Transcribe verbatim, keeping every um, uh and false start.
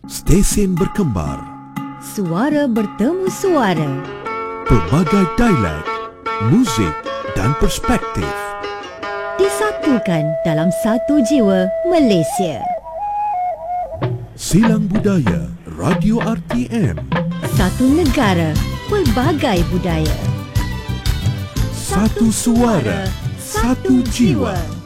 Stesen berkembar. Suara bertemu suara. Pelbagai dialek, muzik dan perspektif Disatukan dalam satu jiwa Malaysia. Silang Budaya Radio R T M. Satu negara, pelbagai budaya. Satu suara, satu jiwa.